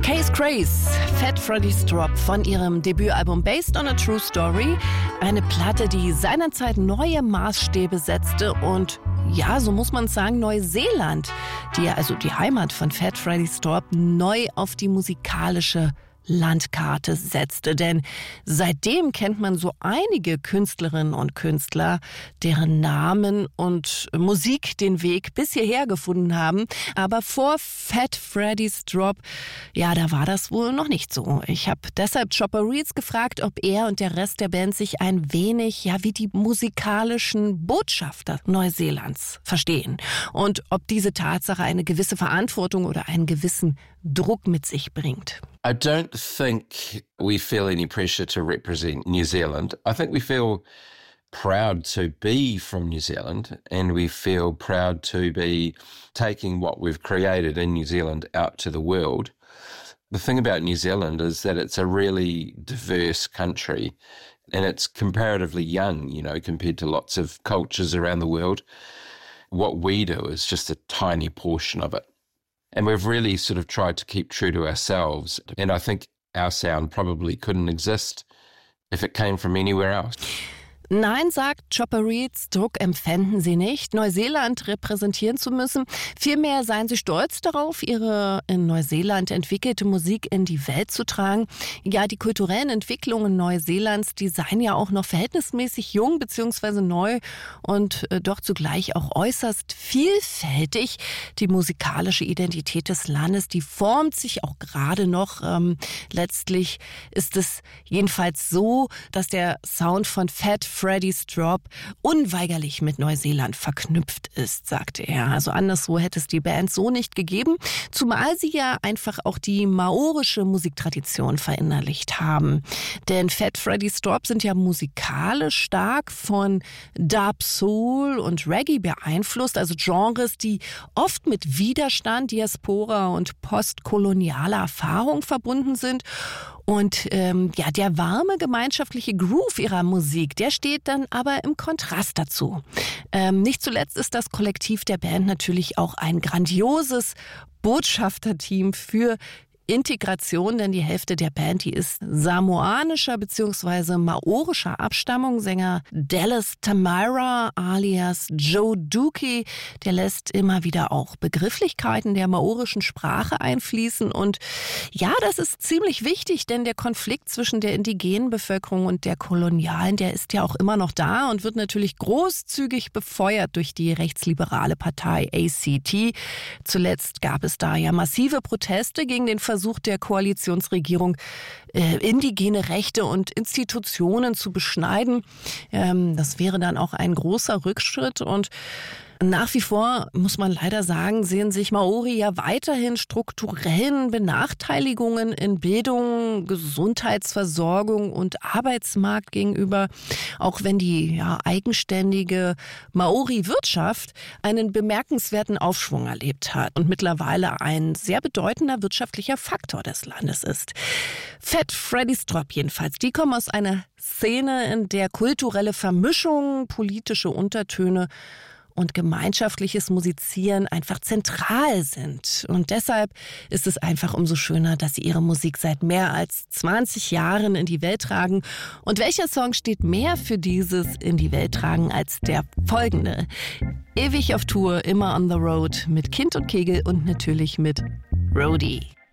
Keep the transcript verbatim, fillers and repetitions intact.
Case Craze, Fat Freddy's Drop von ihrem Debütalbum Based on a True Story. Eine Platte, die seinerzeit neue Maßstäbe setzte und ja, so muss man sagen, Neuseeland, die ja also die Heimat von Fat Freddy's Drop, neu auf die musikalische Landkarte setzte. Denn seitdem kennt man so einige Künstlerinnen und Künstler, deren Namen und Musik den Weg bis hierher gefunden haben. Aber vor Fat Freddy's Drop, ja, da war das wohl noch nicht so. Ich habe deshalb Chopper Reeds gefragt, ob er und der Rest der Band sich ein wenig, ja, wie die musikalischen Botschafter Neuseelands verstehen. Und ob diese Tatsache eine gewisse Verantwortung oder einen gewissen Druck mit sich bringt. I don't think we feel any pressure to represent New Zealand. I think we feel proud to be from New Zealand, and we feel proud to be taking what we've created in New Zealand out to the world. The thing about New Zealand is that it's a really diverse country, and it's comparatively young, you know, compared to lots of cultures around the world. What we do is just a tiny portion of it. And we've really sort of tried to keep true to ourselves. And I think our sound probably couldn't exist if it came from anywhere else. Nein, sagt Chopper Reeds, Druck empfänden sie nicht, Neuseeland repräsentieren zu müssen. Vielmehr seien sie stolz darauf, ihre in Neuseeland entwickelte Musik in die Welt zu tragen. Ja, die kulturellen Entwicklungen Neuseelands, die seien ja auch noch verhältnismäßig jung bzw. neu und äh, doch zugleich auch äußerst vielfältig. Die musikalische Identität des Landes, die formt sich auch gerade noch. Ähm, letztlich ist es jedenfalls so, dass der Sound von Fat Freddy's Drop unweigerlich mit Neuseeland verknüpft ist, sagte er. Also anderswo hätte es die Band so nicht gegeben, zumal sie ja einfach auch die maorische Musiktradition verinnerlicht haben. Denn Fat Freddy's Drop sind ja musikalisch stark von Dub Soul und Reggae beeinflusst, also Genres, die oft mit Widerstand, Diaspora und postkolonialer Erfahrung verbunden sind. Und ähm, ja, der warme gemeinschaftliche Groove ihrer Musik, der steht dann aber im Kontrast dazu. Ähm, nicht zuletzt ist das Kollektiv der Band natürlich auch ein grandioses Botschafterteam für Integration, denn die Hälfte der Band, die ist samoanischer bzw. maorischer Abstammung. Sänger Dallas Tamara alias Joe Dookie, der lässt immer wieder auch Begrifflichkeiten der maorischen Sprache einfließen. Und ja, das ist ziemlich wichtig, denn der Konflikt zwischen der indigenen Bevölkerung und der kolonialen, der ist ja auch immer noch da und wird natürlich großzügig befeuert durch die rechtsliberale Partei A C T. Zuletzt gab es da ja massive Proteste gegen den Versuch der Koalitionsregierung, äh, indigene Rechte und Institutionen zu beschneiden. Ähm, das wäre dann auch ein großer Rückschritt und nach wie vor, muss man leider sagen, sehen sich Maori ja weiterhin strukturellen Benachteiligungen in Bildung, Gesundheitsversorgung und Arbeitsmarkt gegenüber, auch wenn die ja, eigenständige Maori-Wirtschaft einen bemerkenswerten Aufschwung erlebt hat und mittlerweile ein sehr bedeutender wirtschaftlicher Faktor des Landes ist. Fat Freddy's Drop jedenfalls, die kommen aus einer Szene, in der kulturelle Vermischung, politische Untertöne und gemeinschaftliches Musizieren einfach zentral sind. Und deshalb ist es einfach umso schöner, dass sie ihre Musik seit mehr als zwanzig Jahren in die Welt tragen. Und welcher Song steht mehr für dieses in die Welt tragen als der folgende? Ewig auf Tour, immer on the road mit Kind und Kegel und natürlich mit Roadie.